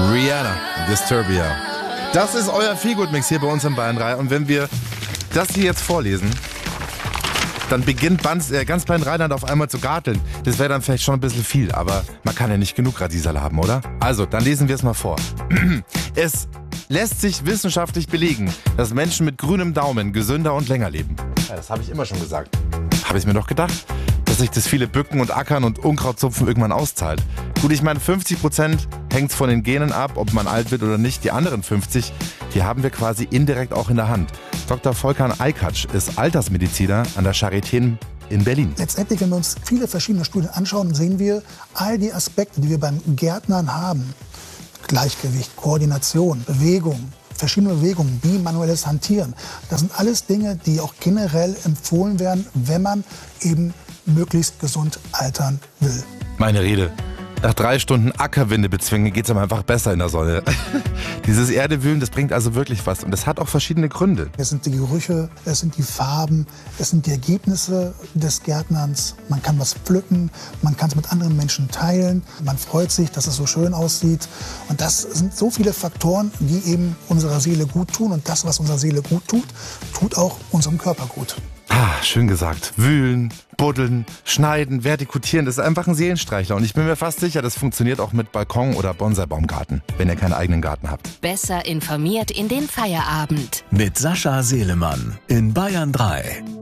Rihanna, Disturbia. Das ist euer Feelgood-Mix hier bei uns in Bayern 3. Und wenn wir das hier jetzt vorlesen, dann beginnt ganz Bayern Rheinland auf einmal zu garteln. Das wäre dann vielleicht schon ein bisschen viel, aber man kann ja nicht genug Radieserl haben, oder? Also, dann lesen wir es mal vor. Es lässt sich wissenschaftlich belegen, dass Menschen mit grünem Daumen gesünder und länger leben. Ja, das habe ich immer schon gesagt. Habe ich mir doch gedacht, dass sich das viele Bücken und Ackern und Unkrautzupfen irgendwann auszahlt. Gut, ich meine, 50% hängt von den Genen ab, ob man alt wird oder nicht. Die anderen 50, die haben wir quasi indirekt auch in der Hand. Dr. Volkan Aykaç ist Altersmediziner an der Charité in Berlin. Letztendlich, wenn wir uns viele verschiedene Studien anschauen, sehen wir all die Aspekte, die wir beim Gärtnern haben. Gleichgewicht, Koordination, Bewegung, verschiedene Bewegungen, bimanuelles Hantieren. Das sind alles Dinge, die auch generell empfohlen werden, wenn man eben möglichst gesund altern will. Meine Rede. Nach 3 Stunden Ackerwinde bezwingen geht es einem einfach besser in der Sonne. Dieses Erdewühlen, das bringt also wirklich was. Und das hat auch verschiedene Gründe. Es sind die Gerüche, es sind die Farben, es sind die Ergebnisse des Gärtnerns. Man kann was pflücken, man kann es mit anderen Menschen teilen. Man freut sich, dass es so schön aussieht. Und das sind so viele Faktoren, die eben unserer Seele gut tun. Und das, was unserer Seele gut tut, tut auch unserem Körper gut. Ah, schön gesagt. Wühlen, buddeln, schneiden, vertikutieren, das ist einfach ein Seelenstreichler. Und ich bin mir fast sicher, das funktioniert auch mit Balkon- oder Bonsaibaumgarten, wenn ihr keinen eigenen Garten habt. Besser informiert in den Feierabend. Mit Sascha Selemann in Bayern 3.